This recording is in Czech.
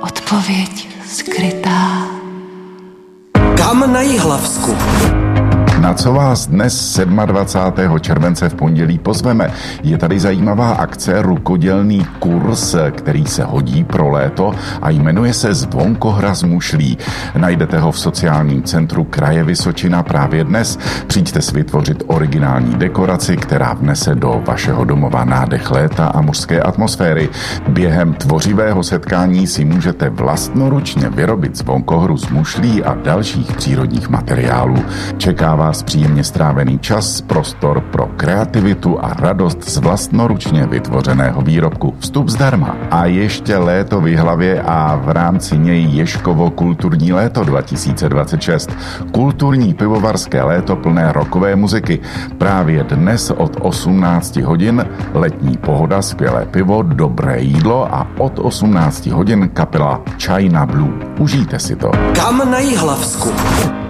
Odpověď skrytá. Kam na Jihlavsku? Na co vás dnes 27. července v pondělí pozveme? Je tady zajímavá akce, rukodělný kurz, který se hodí pro léto a jmenuje se Zvonkohra z mušlí. Najdete ho v sociálním centru kraje Vysočina právě dnes. Přijďte si vytvořit originální dekoraci, která vnese do vašeho domova nádech léta a mužské atmosféry. Během tvořivého setkání si můžete vlastnoručně vyrobit zvonkohru z mušlí a dalších přírodních materiálů. Čeká vás příjemně strávený čas, prostor pro kreativitu a radost z vlastnoručně vytvořeného výrobku. Vstup zdarma. A ještě léto v Jihlavě a v rámci něj Ježkovo kulturní léto 2026. Kulturní pivovarské léto plné rockové muziky. Právě dnes od 18 hodin letní pohoda, skvělé pivo, dobré jídlo a od 18 hodin kapela China Blue. Užijte si to. Kam na Jihlavsku?